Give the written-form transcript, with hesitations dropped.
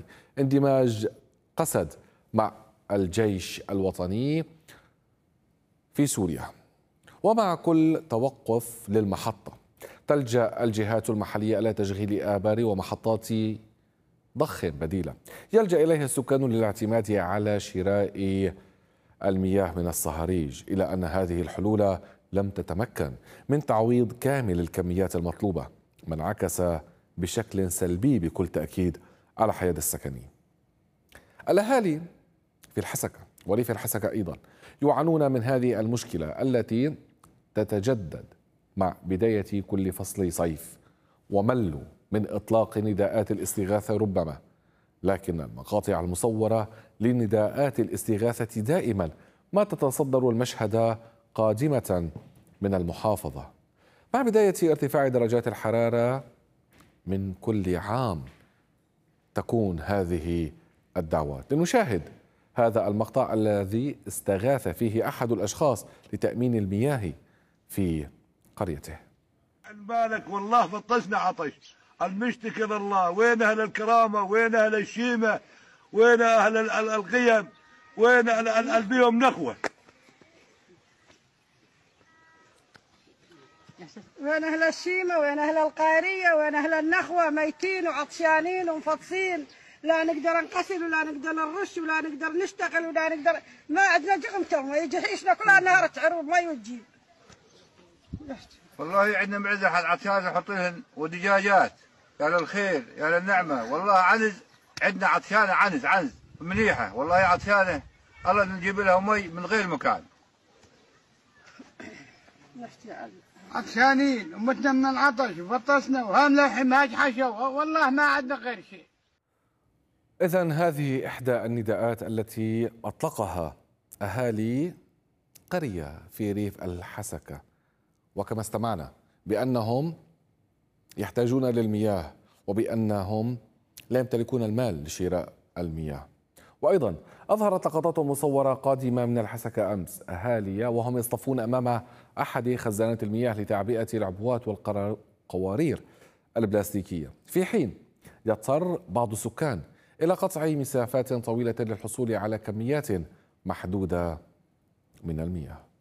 اندماج قسد مع الجيش الوطني في سوريا. ومع كل توقف للمحطة تلجأ الجهات المحلية إلى تشغيل آبار ومحطات ضخ بديلة يلجأ إليها السكان للاعتماد على شراء المياه من الصهاريج، إلى أن هذه الحلول لم تتمكن من تعويض كامل الكميات المطلوبة، ما انعكس بشكل سلبي بكل تأكيد على حياة السكني. الأهالي في الحسكة وريف الحسكة أيضا يعانون من هذه المشكلة التي تتجدد مع بداية كل فصل صيف، وملوا من إطلاق نداءات الاستغاثة ربما، لكن المقاطع المصورة لنداءات الاستغاثة دائما ما تتصدر المشهد قادمة من المحافظة. مع بداية ارتفاع درجات الحرارة من كل عام تكون هذه الدعوات. لنشاهد هذا المقطع الذي استغاث فيه أحد الأشخاص لتأمين المياه في قريته. عن بالك والله فطسنا عطش، المشتكي الله، وين أهل الكرامة، وين أهل الشيمة، وين أهل القيم، وين البيهم نخوة، وين أهل الشيمة، وين أهل القارية، وين أهل النخوة، ميتين وعطشانين ومفطسين، لا نقدر نغسل ولا نقدر نرش ولا نقدر نشتغل ولا نقدر، ما عندنا جغمتهم يجي يعيشنا كلها نهار تعرب ما يوجي. والله عندنا معزة عطشان نحط لهن ودجاجات، يا للخير يا للنعمة، والله عنز عندنا عطشانة، عنز منيحة، والله عطشانة الله نجيب لها مي من غير مكان. عطشانين ومتنا من العطش وفطسنا وهم للحين ما حشوا، والله ما عندنا غير شيء. إذن هذه إحدى النداءات التي أطلقها أهالي قرية في ريف الحسكة، وكما استمعنا بأنهم يحتاجون للمياه وبأنهم لا يمتلكون المال لشراء المياه. وأيضا أظهرت لقطات مصورة قادمة من الحسكة أمس أهالي وهم يصطفون أمام أحد خزانات المياه لتعبئة العبوات والقوارير البلاستيكية، في حين يضطر بعض السكان إلى قطع مسافات طويلة للحصول على كميات محدودة من المياه.